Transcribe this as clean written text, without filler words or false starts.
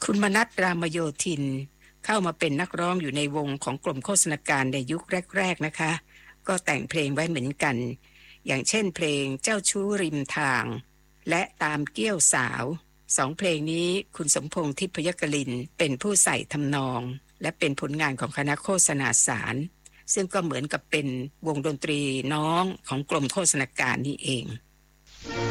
คุณมนัส รามโยธินเข้ามาเป็นนักร้องอยู่ในวงของกรมโฆษณาการในยุคแรกๆนะคะก็แต่งเพลงไว้เหมือนกันอย่างเช่นเพลงเจ้าชู้ริมทางและตามเกี้ยวสาวสองเพลงนี้คุณสมพงษ์ทิพยกลินเป็นผู้ใส่ทำนองและเป็นผลงานของคณะโฆษณาสารซึ่งก็เหมือนกับเป็นวงดนตรีน้องของกรมโฆษณาการนี่เอง